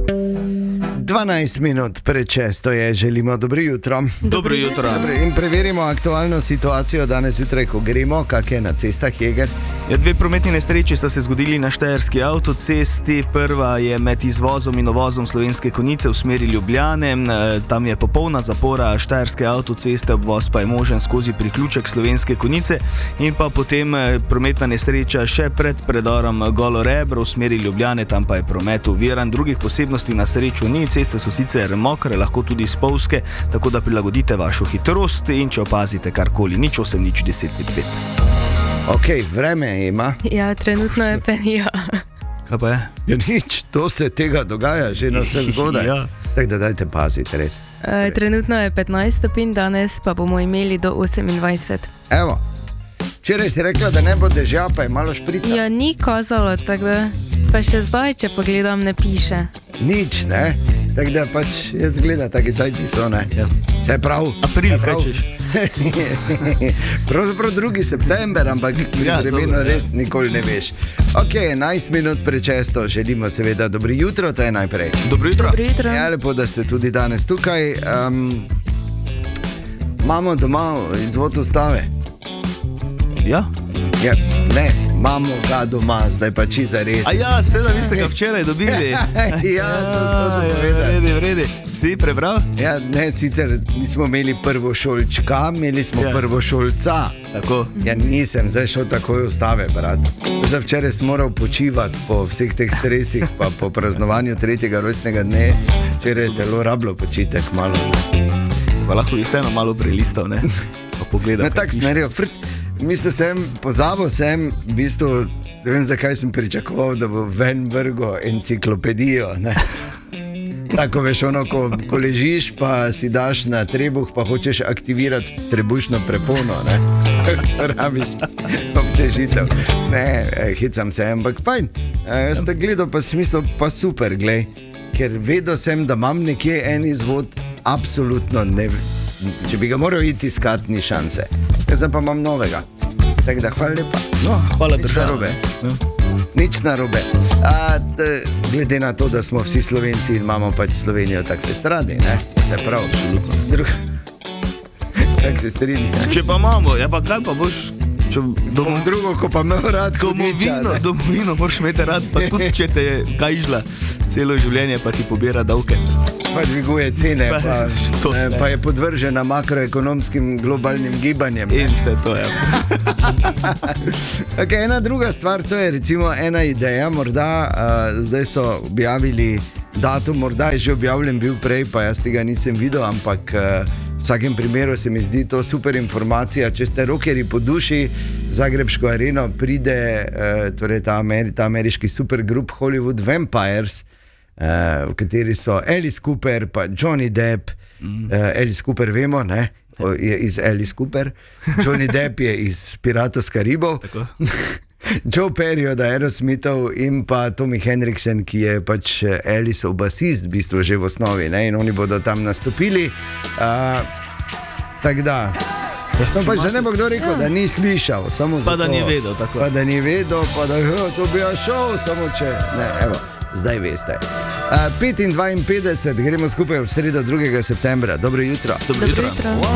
12 minut pred 6 je, želimo dobro jutro. Dobro jutro. In preverimo aktualno situacijo danes jutraj, ko gremo, kak je na cestah, Jeger. Dve prometni nesreči sta se zgodili na štajerski avtocesti. Prva je med izvozom in uvozom Slovenske Konjice v smeri Ljubljane. Tam je popolna zapora štajerske avtoceste, obvoz pa je možen skozi priključek Slovenske Konjice. In pa potem prometna nesreča še pred predorom Golo Rebro v smeri Ljubljane, tam pa je promet oviran. Drugih posebnosti na srečo ni, ceste so sicer mokre, lahko tudi spolzke, tako da prilagodite vašo hitrost in če opazite karkoli, nič 8, nič 10, 5. Ok, vreme ima. Ja, trenutno je penja. Kaj pa je? Ja, nič, to se tega dogaja že na vse zgodaj. Ja. Tako da dajte paziti, res. Trenutno je 15 stopinj, danes pa bomo imeli do 28. Evo, včeraj si rekla, da ne bo dežja, pa je malo šprica. Ja, ni kazalo, tako da pa še zdaj, če pogledam, ne piše. Nič, ne? Tako da pač jaz gledam, taki cajti so, ne? Ja. Vse prav. April, kaj češ? Pravzaprav 2. september, ampak pri vremenu res nikoli ne veš. Ok, 11 minut pred 6, želimo seveda dobro jutro, to je najprej. Dobro jutro. Dobro jutro. Ja, lepo, da ste tudi danes tukaj. Imamo doma izvod ustave. Ja? Ja, ne, imamo ga doma, zdaj pa čiza res. A ja, seveda, vi ste ga včeraj dobili. Ja, to ste povedali. V redu. Si prebral? Ja, ne, sicer nismo imeli prvošolčka, imeli smo prvošolca. Tako. Ja, nisem zdaj šel takoj ustave, brat. Zdaj včeraj sem moral počivati po vseh teh stresih, pa po praznovanju 3. rojstnega dne. Včeraj je telo rablo počitek malo. Pa lahko bi vseeno malo prelistal, ne? Pa pogledal. Na tak smerijo, mislil sem, pozabil sem, v bistvu, ne vem, zakaj sem pričakoval, da bo ven vrgo enciklopedijo, ne. Tako veš, ono, ko ležiš, pa si daš na trebuh, pa hočeš aktivirati trebušno prepono, ne. Rabiš obtežitev. Ne, hicam se, ampak fajn. Jaz te gledal, pa si mislil, pa super, glej. Ker vedel sem, da imam nekje en izvod, absolutno ne. Če bi ga moral iti iskat, ni šanse. Zdaj pa imam novega. Tako da hvala lepa. No, hvala Nič narobe. Nič narobe. Glede na to, da smo vsi Slovenci in imamo pač Slovenijo tako radi, ne? Vse prav, absolutno. Kako se strinja? Če pa imamo, ja pa kaj pa boš... Drugo, ko pa imel rad hudiča. Domovino moraš imeti rad, pa tudi če te je gajžla celo življenje, pa ti pobira davke. Pa dviguje cene, pa je podvržena makroekonomskim globalnim gibanjem. In vse to je. Okay, ena druga stvar, to je recimo ena ideja, morda zdaj so objavili datum, morda je že objavljen bil prej, pa jaz tega nisem videl, ampak v vsakem primeru se mi zdi to super informacija. Če ste rockerji po duši, v Zagrebško areno pride torej ta ameriški supergrup Hollywood Vampires, v kateri so Alice Cooper pa Johnny Depp. Alice Cooper vemo, ne? Je iz Alice Cooper. Johnny Depp je iz Piratov z Karibov. Joe Perry od Aerosmithov in pa Tommy Henriksen, ki je pač Aliceov basist, v bistvu že v osnovi, ne? In oni bodo tam nastopili. Tako da no, pač, da ne bo kdo rekel, da ni slišal, samo pa zato, da ni vedel, tako. Pa da ni vedel, pa da to bi ja šel, samo če ne, evo, zdaj veste. 5:52, gremo skupaj v sredo 2. septembra. Dobro jutro. Dobro jutro.